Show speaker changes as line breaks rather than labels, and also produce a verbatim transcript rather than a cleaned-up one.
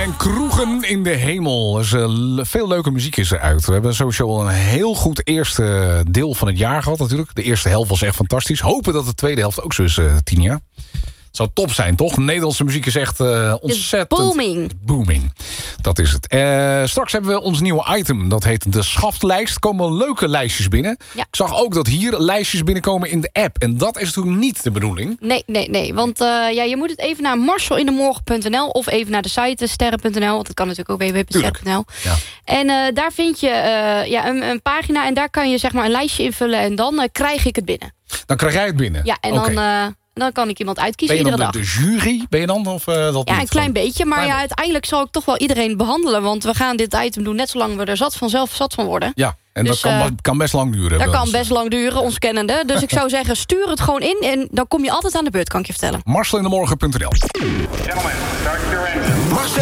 En Kroegen in de Hemel. Dus, uh, veel leuke muziek is eruit. We hebben sowieso al een heel goed eerste deel van het jaar gehad natuurlijk. De eerste helft was echt fantastisch. Hopen dat de tweede helft ook zo is, uh, Tinia. Het zou top zijn, toch? Nederlandse muziek is echt uh, ontzettend...
booming.
Booming. Dat is het. Uh, straks hebben we ons nieuwe item. Dat heet de Schaftlijst. Er komen leuke lijstjes binnen. Ja. Ik zag ook dat hier lijstjes binnenkomen in de app. En dat is natuurlijk niet de bedoeling.
Nee, nee, nee. Want uh, ja, je moet het even naar marcelindemorgen punt n l of even naar de site sterren punt n l. Want dat kan natuurlijk ook w w w punt sterren punt n l.
Ja.
En uh, daar vind je uh, ja, een, een pagina en daar kan je zeg maar een lijstje invullen. En dan uh, krijg ik het binnen.
Dan krijg jij het binnen?
Ja, en
okay.
dan... Uh, dan kan ik iemand uitkiezen iedere dag.
Ben je dan de jury? Ben je dan? Of, uh, dat
ja,
niet?
een klein
Gewoon...
beetje. Maar
klein
ja, uiteindelijk zal ik toch wel iedereen behandelen. Want we gaan dit item doen net zolang we er zat vanzelf zat van worden.
Ja, en
dus,
dat kan,
uh,
kan best lang duren.
Dat kan best lang duren, ons kennende. Dus ik zou zeggen, stuur het gewoon in. En dan kom je altijd aan de beurt, kan ik je vertellen.
marcelindemorgen punt n l
Gentlemen, start your engine.